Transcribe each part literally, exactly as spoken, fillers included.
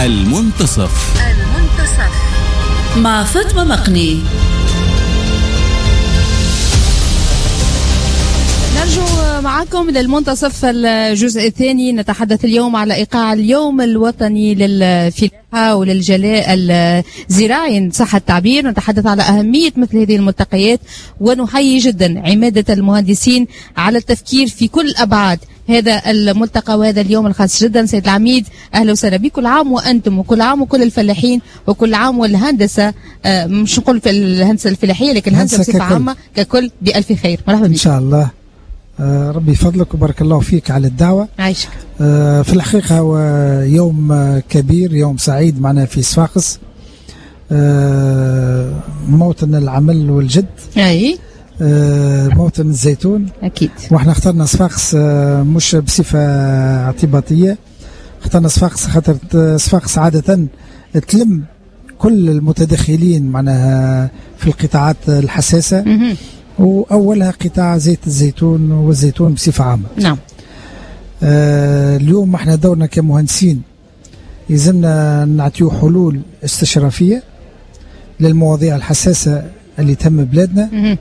المنتصف المنتصف مع فاطمة مقني. نرجو معكم للمنتصف الجزء الثاني. نتحدث اليوم على إيقاع اليوم الوطني للفلاحة وللجلاء الزراعي إن صح التعبير. نتحدث على أهمية مثل هذه الملتقيات، ونحيي جدا عمادة المهندسين على التفكير في كل أبعاد هذا الملتقى وهذا اليوم الخاص جدا. سيد العميد أهلا وسهلا بك، كل عام وأنتم وكل عام وكل الفلاحين وكل عام والهندسة، مش نقول في الهندسة الفلاحية لكن الهندسة بصفة عامة ككل بألف خير. مرحبا بك. إن شاء الله. آه ربي يفضلك وبارك الله فيك على الدعوة. عايشك. آه في الحقيقة هو يوم آه كبير، يوم سعيد معنا في صفاقس، آه موطن العمل والجد. أي آه موطن الزيتون أكيد. واحنا اخترنا صفاقس آه مش بصفة اعتباطية، اخترنا صفاقس خاطر صفاقس عادة تلم كل المتدخلين معناها في القطاعات الحساسة، وأولها قطاع زيت الزيتون والزيتون بصفة عامة. نعم. آه اليوم احنا دورنا كمهندسين يلزمنا نعطيو حلول استشرافية للمواضيع الحساسة اللي تهم بلادنا. مه.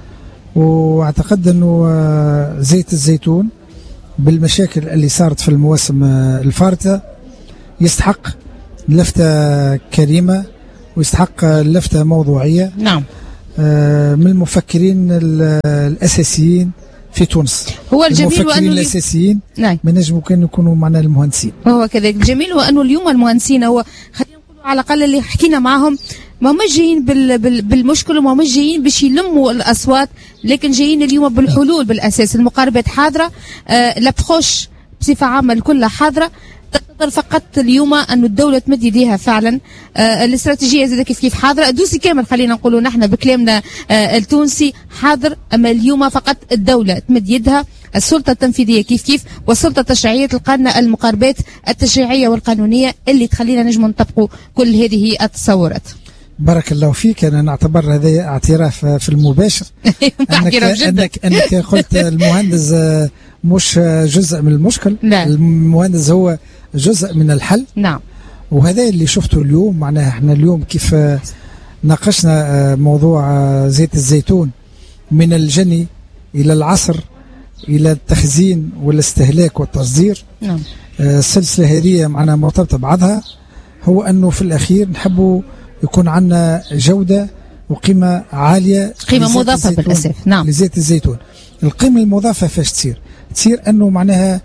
واعتقد انه آه زيت الزيتون بالمشاكل اللي صارت في المواسم آه الفارطة يستحق لفتة كريمة ويستحق لفتة موضوعية. نعم. من المفكرين الأساسيين في تونس. هو الجميل المفكرين وأنه الأساسيين نعم من نجم كانوا يكونوا معنا المهندسين. هو كذلك الجميل وأنه اليوم المهندسين هو خلينا نقول على الأقل اللي حكينا معهم ما هماش جايين بال بال بالمشكل وما هماش جايين باش يلموا الأصوات، لكن جايين اليوم بالحلول بالأساس. المقاربات حاضرة، آه لابخوش بصفة عامة كلها حاضرة. تقدر فقط اليوم أن الدولة تمد يديها فعلا. آه الاستراتيجية زي كيف كيف حاضرة، الدوسي كامل خلينا نقولوا نحن بكلامنا آه التونسي حاضر، أما اليوم فقط الدولة تمد يدها، السلطة التنفيذية كيف كيف، والسلطة التشريعية تلقى لنا المقاربات التشريعية والقانونية اللي تخلينا نجم نطبقوا كل هذه التصورات. بارك الله فيك. أنا نعتبر هذا اعتراف في المباشر أنك, أنك, أنك قلت المهندس مش جزء من المشكل. لا. المهندس هو جزء من الحل. نعم. وهذا اللي شفته اليوم. معناها احنا اليوم كيف ناقشنا موضوع زيت الزيتون من الجني إلى العصر إلى التخزين والاستهلاك والتصدير. نعم. السلسلة هذه معنا مرتبطة بعضها، هو أنه في الأخير نحبوا يكون عندنا جودة وقيمة عالية، قيمة مضافة بالأسف. نعم. لزيت الزيتون. القيمة المضافة فاش تصير؟ تصير أنه معناها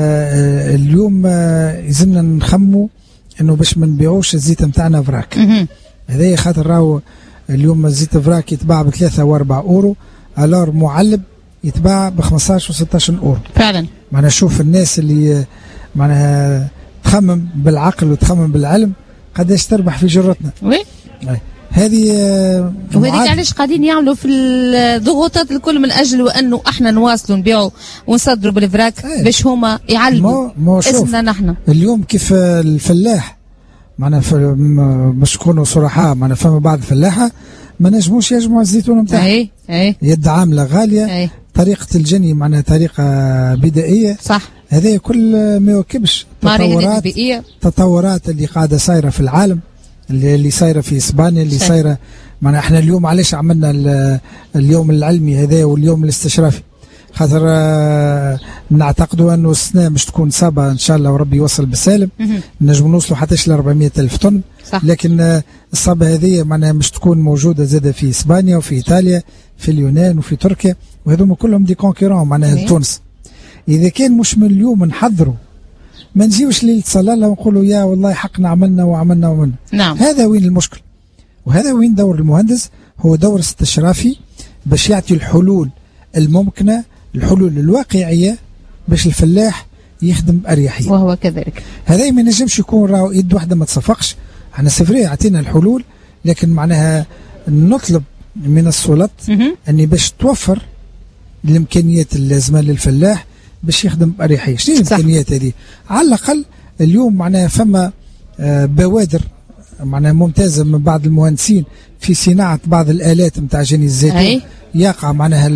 آه اليوم آه يلزمنا نخمو أنه باش ما نبيعوش الزيت متاعنا فراك. هذا خاطر راهو اليوم الزيت فراك يتباع بثلاثة وأربعة أورو، ألار معلب يتباع بخمسطاش وستاش أورو. فعلا. معناها شوف الناس اللي معناها تخمم بالعقل وتخمم بالعلم قداش تربح في جرتنا. وي. هذه وهذيك علاش قاعدين يعملوا في الضغوطات الكل من اجل انه احنا نواصلوا نبيعوا ونصدروا بالفراك باش هما يعلموا اسمنا نحن. اليوم كيف الفلاح معنا باش نكونوا صراحه، معنا فما بعض الفلاحه ما نجموش يجمعوا الزيتون نتاعهم. اي اي يد عامله غاليه. أي. طريقه الجني معناها طريقه بدائيه. صح. هذا كل ما يواكبش تطورات تطورات اللي قاعده صايره في العالم، اللي, اللي صايره في اسبانيا، اللي صايره معنا احنا اليوم. علاش عملنا اليوم العلمي هذا واليوم الاستشرافي؟ خاطر آه نعتقدوا انه السنه مش تكون صعبه ان شاء الله وربي يوصل بالسالم، نجم نوصلوا حتى ل أربعمية ألف طن. صح. لكن آه الصعبه هذه معناها مش تكون موجوده زاده في اسبانيا وفي ايطاليا في اليونان وفي تركيا، وهذوما كلهم دي كونكورون معناها لتونس. اذا كان مش من اليوم نحضروا ما نجيوش ليله صلاة ونقولوا يا والله حقنا عملنا وعملنا وعملنا. نعم. هذا وين المشكل، وهذا وين دور المهندس. هو دور استشرافي باش يعطي الحلول الممكنه، الحلول الواقعيه باش الفلاح يخدم بأريحية. وهو كذلك. هذا ما نجمش يكون راهو يد واحده ما تصفقش. احنا سفريه عطينا الحلول، لكن معناها نطلب من السلطات اني باش توفر الامكانيات اللازمه للفلاح باش يخدم بأريحية. شنو الامكانيات هذه؟ على الاقل اليوم معناها فما آه بوادر معناها ممتازه من بعض المهندسين في صناعه بعض الالات نتاع جني الزيتون. أي. يقع معناها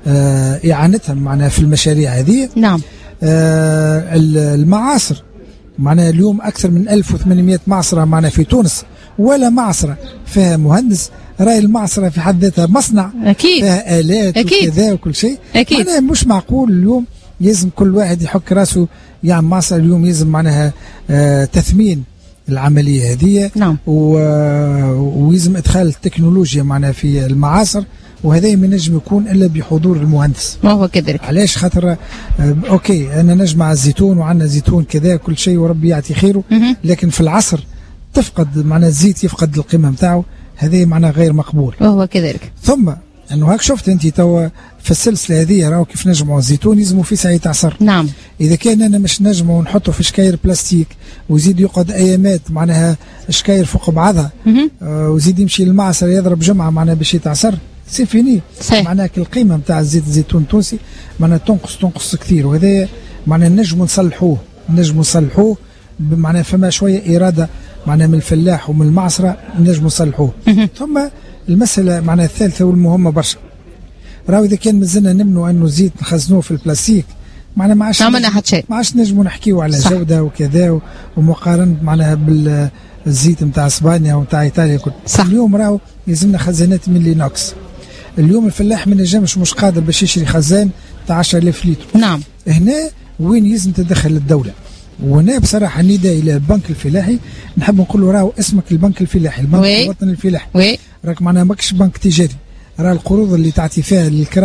آه اعانتهم معناها في المشاريع هذه. نعم. آه المعاصر معناها اليوم أكثر من ألف وثمانمائة معصرة معناها في تونس، ولا معصرة فيها مهندس. راي المعصرة في حد ذاتها مصنع أكيد فيها آلات أكيد وكذا وكل شيء. أكيد معناها مش معقول اليوم يلزم كل واحد يحك راسه يعني معصرة. اليوم يلزم معناها آه تثمين العملية هذه. نعم. ويلزم إدخال التكنولوجيا معناها في المعاصر، وهذا ما نجم يكون الا بحضور المهندس. ما هو كذلك. علاش؟ خاطر آه اوكي انا نجمع الزيتون وعندنا زيتون كذا كل شيء وربي يعطي خيره، لكن في العصر تفقد معناها الزيت يفقد القيمه نتاعو، هذا معناها غير مقبول. وهو كذلك. ثم انه هاك شفت انت توا في السلسله هذه راهو كيف نجمعوا الزيتون يلزموا في ساعه عصر. نعم. اذا كان انا مش نجمه ونحطه في شكاير بلاستيك ويزيد يقعد ايامات معناها شكاير فوق بعضها آه ويزيد يمشي للمعصر يضرب جمعه معناها باش يتعصر سي فيني. معناها القيمه نتاع الزيت الزيتون التونسي معناها تنقص تنقص كثير، وهذا معناها نجموا نصلحوه نجموا نصلحوه معناها فما شويه اراده معناها من الفلاح ومن المعصره نجموا نصلحوه. ثم المساله معناها الثالثه والمهمه برشا، راهو اذا كان مازلنا نمنوا انه الزيت نخزنوه في البلاستيك معناها ما عادش عملنا حتى شيء، ما عادش نجموا نحكيوا على صح. جوده وكذا ومقارنه معناها بالزيت نتاع اسبانيا ونتاع ايطاليا كل. اليوم راهو يلزمنا خزانات من لينوكس. اليوم الفلاح ما نجمش مش قادر باش يشري خزان تاع عشرة آلاف لتر. نعم. هنا وين يلزم تدخل الدوله، وهنا بصراحه نداء الى البنك الفلاحي، نحب نقول له راهو اسمك البنك الفلاحي، البنك الوطني الفلاحي. راك معناها ماكش بنك تجاري، راه القروض اللي تعطي فيها للكرا